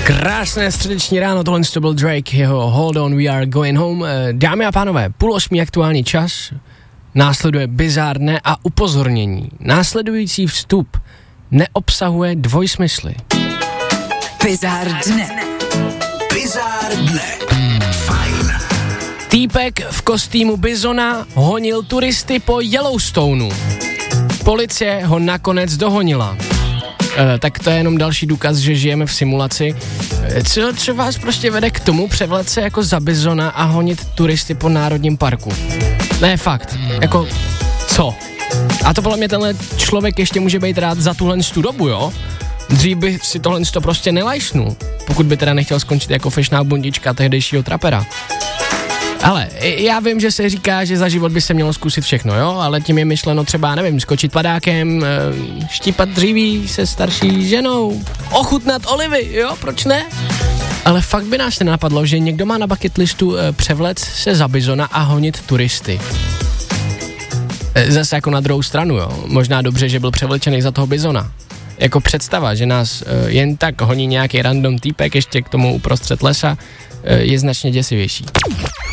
Krásné středeční ráno, tohle to byl Drake, jeho Hold On, We Are Going Home. Dámy a pánové, 7:30 aktuální čas, následuje bizár dne a upozornění. Následující vstup neobsahuje dvojsmysly. Bizár dne. Bizár dne. Fajn. Týpek v kostýmu bizona honil turisty po Yellowstoneu. Policie ho nakonec dohonila. Tak to je jenom další důkaz, že žijeme v simulaci. Co vás prostě vede k tomu převlet se jako za bizona a honit turisty po národním parku? Ne, fakt. Jako, co? A to podle mě tenhle člověk ještě může být rád za tuhle dobu, jo? Dřív by si tohle prostě nelajšnul, pokud by teda nechtěl skončit jako fešná bundička tehdejšího trapera. Ale já vím, že se říká, že za život by se mělo zkusit všechno, jo? Ale tím je myšleno třeba, nevím, skočit padákem, štípat dříví se starší ženou, ochutnat olivy, jo? Proč ne? Ale fakt by nás nenapadlo, že někdo má na bucket listu převlec se za bizona a honit turisty. Zase jako na druhou stranu, jo? Možná dobře, že byl převlečený za toho bizona. Jako představa, že nás jen tak honí nějaký random týpek ještě k tomu uprostřed lesa, je značně děsivější.